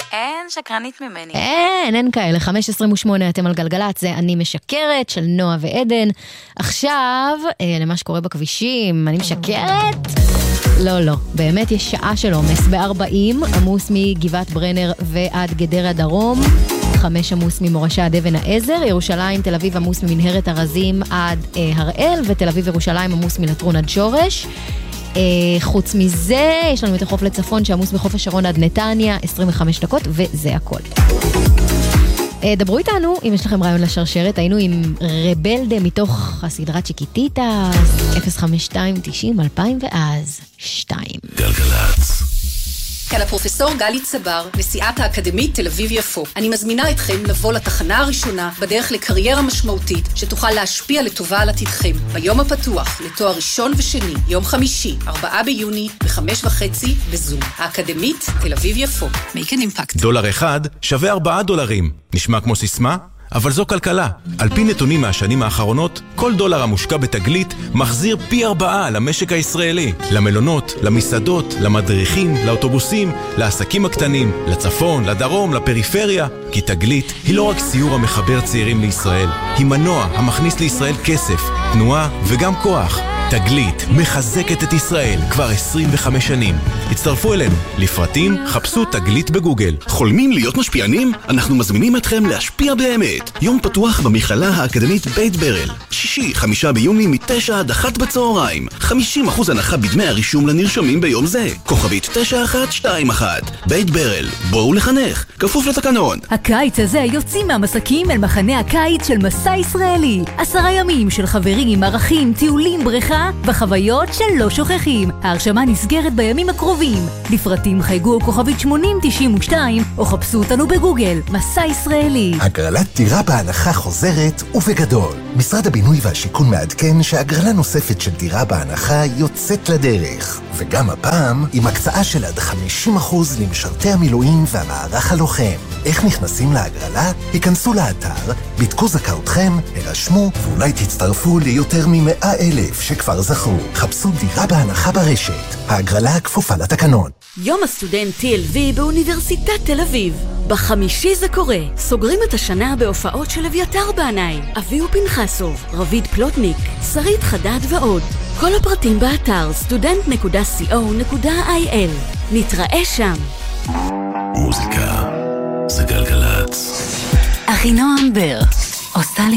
אין שקרנית ממני. אין כאלה. 5:28 אתם על גלגלת, זה אני משקרת של נועה ועדן. עכשיו, למה שקורה בכבישים, אני משקרת? לא, באמת יש שעה של עומס. ב-40 עמוס מגבעת ברנר ועד גדרה דרום, 5 עמוס ממורשה עד אבן העזר, ירושלים תל אביב עמוס ממנהרת הרזים עד הראל, ותל אביב ירושלים עמוס מלטרון עד שורש. חוץ מזה, יש לנו את החוף לצפון שעמוס מחוף השרון עד נתניה, 25 דקות, וזה הכל. דברו איתנו אם יש לכם רעיון לשרשרת. היינו עם רבלדה מתוך הסדרה צ'יקיטיטה, 052-90-2002. גלגלץ. כאן הפרופסור גלי צבר, נשיאת האקדמית תל אביב יפו. אני מזמינה אתכם לבוא לתחנה הראשונה בדרך לקריירה משמעותית שתוכל להשפיע לטובה על עתידכם. ביום הפתוח לתואר ראשון ושני, יום חמישי, 4 ביוני, ב-5:30 בזום. האקדמית תל אביב יפו. Make an impact. $1 שווה $4. נשמע כמו סיסמה? אבל זו כלכלה. על פי נתונים מהשנים האחרונות, כל דולר המושקע בתגלית מחזיר פי 4 למשק הישראלי. למלונות, למסעדות, למדריכים, לאוטובוסים, לעסקים הקטנים, לצפון, לדרום, לפריפריה. כי תגלית היא לא רק סיור המחבר צעירים לישראל, היא מנוע המכניס לישראל כסף, תנועה וגם כוח. תגלית מחזקת את ישראל כבר 25 שנים. הצטרפו אלינו. לפרטים חפשו תגלית בגוגל. חולמים להיות משפיענים? אנחנו מזמינים אתכם להשפיע באמת. יום פתוח במכללה האקדמית בית ברל. שישי, 5 ביוני מ-9 עד 1 בצהריים. 50% הנחה בדמי הרישום לנרשמים ביום זה. כוכבית 9121. בית ברל. בואו לחנך. כפוף לתקנון. הקיץ הזה יוצאים מהמסקים אל מחנה הקיץ של מסע ישראלי. 10 ימים של חברים, ערכים, טיולים, בריכה וחוויות שלא שוכחים. ההרשמה נסגרת בימים הקרובים. לפרטים חייגו כוכבית 8092 או חפשו אותנו בגוגל. מסע ישראלי. הגרלת דירה בהנחה חוזרת ובגדול. משרד הבינוי והשיכון מעדכן שהגרלה נוספת של דירה בהנחה יוצאת לדרך. וגם הפעם עם הקצאה של עד 50% למשרתי המילואים והמערך הלוחם. איך נכנסים להגרלה? היכנסו לאתר, בדקו זכאותכם, הרשמו ואולי תצטרפו ליותר מ100,000 שכבר זכו. חפשו דירה בהנחה ברשת. ההגרלה הכפופה לתקנון. יום הסטודנט TLV באוניברסיטת תל אביב. בחמישי זה קורה. סוגרים את השנה בהופעות של אביתר בעיניי, אביהו פנחסוב, רביד פלוטניק, שרית חדד ועוד. כל הפרטים באתר student.co.il. נתראה שם. מוזיקה זה גלגלץ. אחינועם בר עושה לי